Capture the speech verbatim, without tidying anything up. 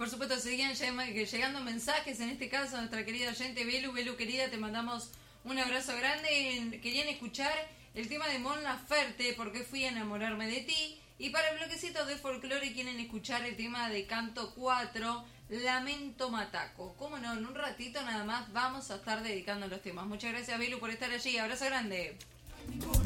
por supuesto, seguían llegando mensajes, en este caso, a nuestra querida oyente Belu. Belu, querida, te mandamos un abrazo grande. Querían escuchar el tema de Mon Laferte, porque fui a enamorarme de ti. Y para el bloquecito de folclore quieren escuchar el tema de Canto cuatro, Lamento Mataco. Cómo no, en un ratito nada más vamos a estar dedicando los temas. Muchas gracias, Belu, por estar allí. Abrazo grande.